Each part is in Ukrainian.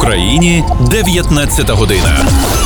Україні 19 година.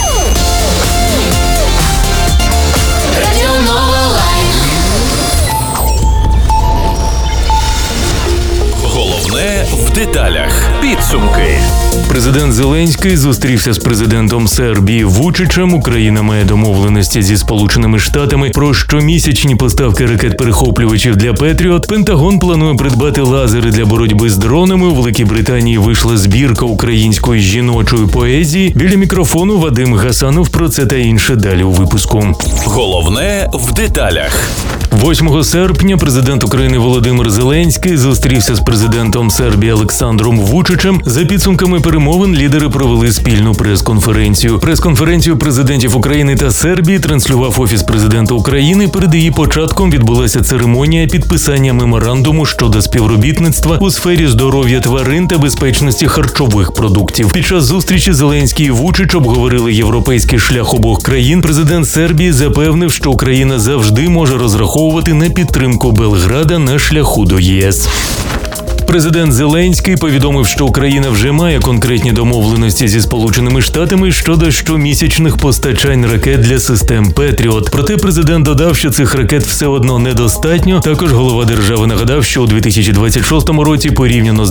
Головне в деталях. Підсумки. Президент Зеленський зустрівся з президентом Сербії Вучичем. Україна має домовленості зі Сполученими Штатами про щомісячні поставки ракет-перехоплювачів для Петріот. Пентагон планує придбати лазери для боротьби з дронами. У Великій Британії вийшла збірка української жіночої поезії. Біля мікрофону Вадим Гасанов. Про це та інше далі у випуску. Головне в деталях. 8 серпня президент України Володимир Зеленський зустрівся з президентом Сербії Олександром Вучичем. За підсумками перемовин лідери провели спільну прес-конференцію. Прес-конференцію президентів України та Сербії транслював Офіс президента України. Перед її початком відбулася церемонія підписання меморандуму щодо співробітництва у сфері здоров'я тварин та безпечності харчових продуктів. Під час зустрічі Зеленський і Вучич обговорили європейський шлях обох країн. Президент Сербії запевнив, що Україна завжди може розраховувати на підтримку Белграда на шляху до ЄС. Президент Зеленський повідомив, що Україна вже має конкретні домовленості зі Сполученими Штатами щодо щомісячних постачань ракет для систем Петріот. Проте президент додав, що цих ракет все одно недостатньо. Також голова держави нагадав, що у 2026 році порівняно з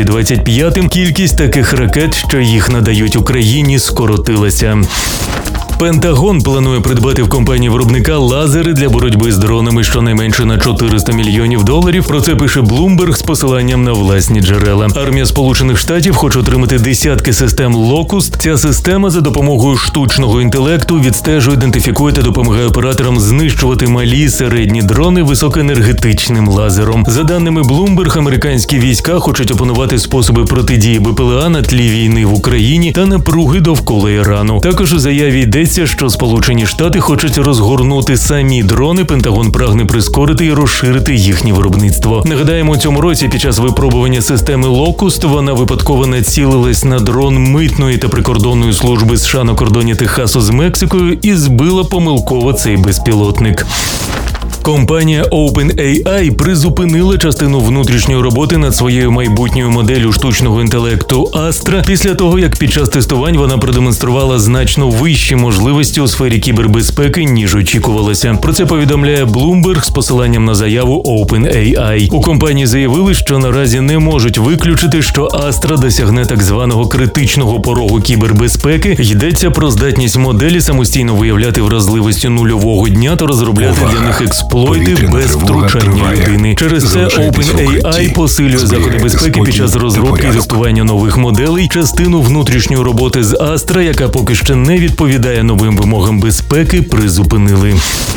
2025 кількість таких ракет, що їх надають Україні, скоротилася. Пентагон планує придбати в компанії-виробника лазери для боротьби з дронами щонайменше на $400 мільйонів. Про це пише Bloomberg з посиланням на власні джерела. Армія Сполучених Штатів хоче отримати десятки систем Locust. Ця система за допомогою штучного інтелекту відстежує, ідентифікує та допомагає операторам знищувати малі, середні дрони високоенергетичним лазером. За даними Bloomberg, американські війська хочуть опанувати способи протидії БПЛА на тлі війни в Україні та напруги довкола Ірану. Також у заяві йдеться, що Сполучені Штати хочуть розгорнути самі дрони. Пентагон прагне прискорити і розширити їхнє виробництво. Нагадаємо, у цьому році під час випробування системи Locust вона випадково націлилась на дрон митної та прикордонної служби США на кордоні Техасу з Мексикою і збила помилково цей безпілотник. Компанія OpenAI призупинила частину внутрішньої роботи над своєю майбутньою моделлю штучного інтелекту Astra після того, як під час тестувань вона продемонструвала значно вищі можливості у сфері кібербезпеки, ніж очікувалося. Про це повідомляє Bloomberg з посиланням на заяву OpenAI. У компанії заявили, що наразі не можуть виключити, що Astra досягне так званого критичного порогу кібербезпеки. Йдеться про здатність моделі самостійно виявляти вразливості нульового дня та розробляти для них експлойти без втручання людини. Через це OpenAI посилює заходи безпеки під час розробки і тестування нових моделей. Частину внутрішньої роботи з Astra, яка поки що не відповідає новим вимогам безпеки, призупинили.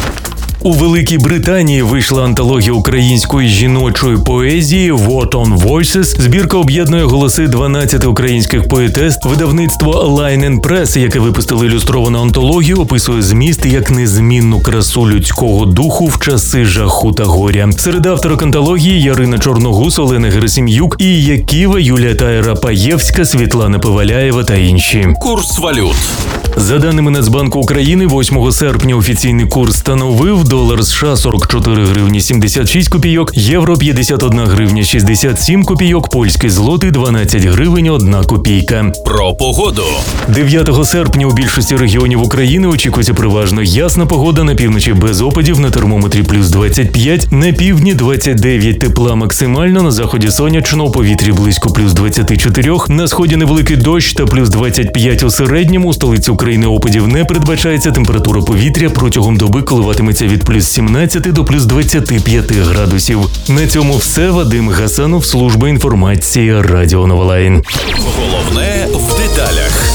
У Великій Британії вийшла антологія української жіночої поезії «What on Voices». Збірка об'єднує голоси 12 українських поетест. Видавництво Line & Press, яке випустило ілюстровану антологію, описує зміст як незмінну красу людського духу в часи жаху та горя. Серед авторок антології Ярина Чорногус, Олена Герасим'юк, Ія Ківа, Юлія Тайра-Паєвська, Світлана Пиваляєва та інші. Курс валют. За даними Нацбанку України, 8 серпня офіційний курс становив долар США 44 гривні 76 копійок, євро 51 гривня 67 копійок, польський злотий 12 гривень 1 копійка. Про погоду. 9 серпня у більшості регіонів України очікується переважно ясна погода, на півночі без опадів, на термометрі плюс 25, на півдні 29 тепла максимально, на заході сонячно, у повітрі близько плюс 24, на сході невеликий дощ та плюс 25 у середньому, у столиці України опадів не передбачається, температура повітря протягом доби коливатиметься від плюс 17 до плюс 25 градусів. На цьому все. Вадим Гасанов, служба інформації Радіо Новолайн. Головне в деталях.